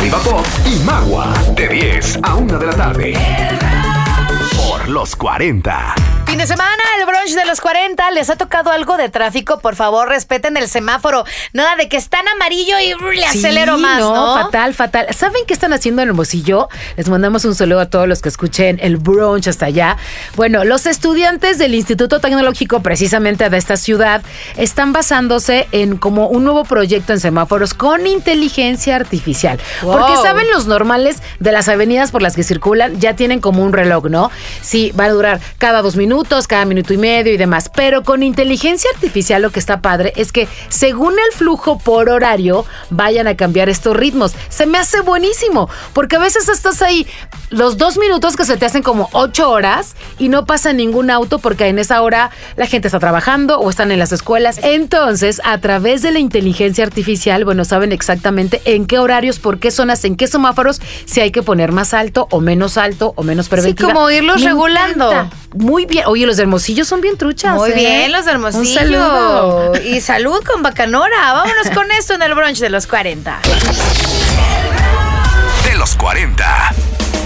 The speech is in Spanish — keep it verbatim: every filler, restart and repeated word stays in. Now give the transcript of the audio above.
Arriba Pop y Magua. De diez a una de la tarde. Por los cuarenta. Fin de semana, el brunch de los cuarenta. ¿Les ha tocado algo de tráfico? Por favor, respeten el semáforo. Nada de que está en amarillo y brr, le acelero sí, más, ¿no? ¿no? Fatal, fatal. ¿Saben qué están haciendo en Hermosillo? Les mandamos un saludo a todos los que escuchen el brunch hasta allá. Bueno, los estudiantes del Instituto Tecnológico, precisamente de esta ciudad, están basándose en como un nuevo proyecto en semáforos con inteligencia artificial. Wow. Porque saben, los normales de las avenidas por las que circulan ya tienen como un reloj, ¿no? Sí, va a durar cada dos minutos, cada minuto y medio y demás. Pero con inteligencia artificial lo que está padre es que según el flujo por horario vayan a cambiar estos ritmos. Se me hace buenísimo, porque a veces estás ahí los dos minutos que se te hacen como ocho horas y no pasa ningún auto porque en esa hora la gente está trabajando o están en las escuelas. Entonces, a través de la inteligencia artificial, bueno, saben exactamente en qué horarios, por qué zonas, en qué semáforos, si hay que poner más alto o menos alto o menos preventiva. Sí, como irlos Me regulando. encanta. Muy bien. Oye, los de Hermosillo son bien truchas. Muy ¿eh? bien, los de Hermosillo. Un saludo. Y salud con Bacanora. Vámonos con esto en el brunch de los cuarenta. De los cuarenta.